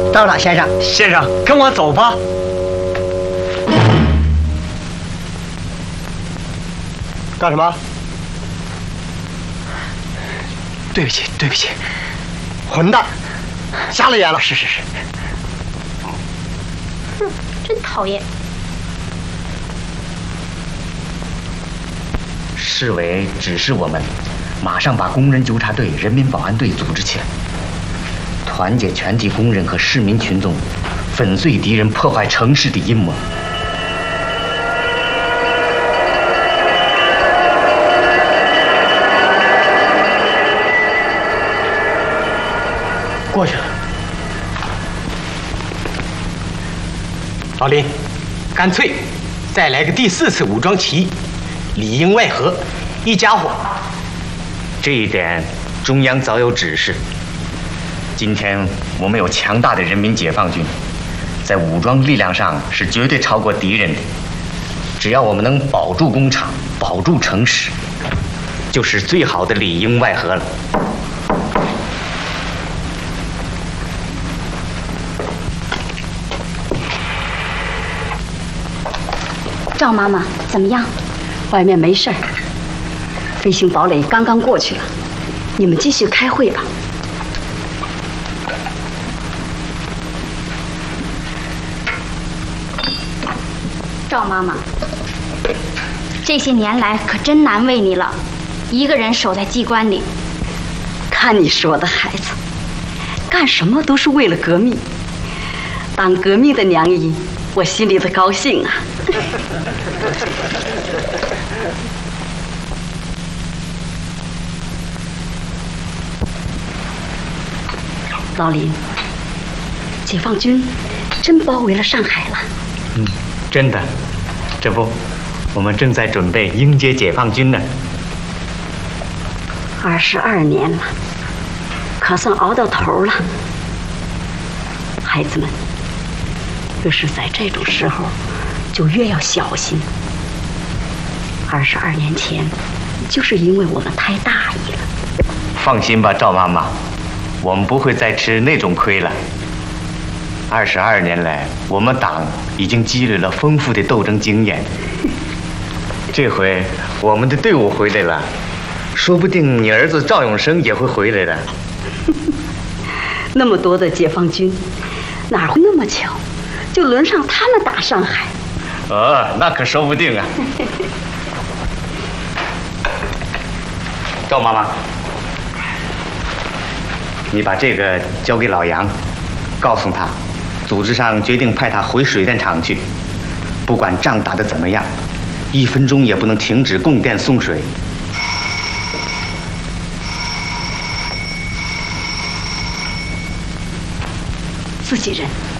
到了，先生。 先生，跟我走吧。 干什么？ 对不起，对不起， 混蛋，瞎了眼了！ 是。 哼，真讨厌。 市委指示我们，马上把工人纠察队、人民保安队组织起来，团结全体工人和市民群众，粉碎敌人破坏城市的阴谋。 过去了。老林，干脆再来个第4次武装起义，里应外合，一家伙。 这一点中央早有指示。今天我们有强大的人民解放军，在武装力量上是绝对超过敌人的。只要我们能保住工厂，保住城市，就是最好的里应外合了。 赵妈妈怎么样？ 外面没事儿，飞行堡垒刚刚过去了，你们继续开会吧。 赵妈妈，这些年来可真难为你了，一个人守在机关里。 看你说的，孩子，干什么都是为了革命。当革命的娘姨，我心里的高兴啊。老林，解放军真包围了上海了。 真的，这不，我们正在准备迎接解放军呢。 22年了，可算熬到头了。孩子们，越是在这种时候，就越要小心。22年前，就是因为我们太大意了。 放心吧，赵妈妈，我们不会再吃那种亏了。22年来，我们党已经积累了丰富的斗争经验。这回我们的队伍回来了，说不定你儿子赵永生也会回来的。 那么多的解放军，哪会那么巧，就轮上他们打上海？ 那可说不定啊。赵妈妈，你把这个交给老杨，告诉他，组织上决定派他回水电厂去，不管仗打得怎么样，1分钟也不能停止供电送水。 自己人。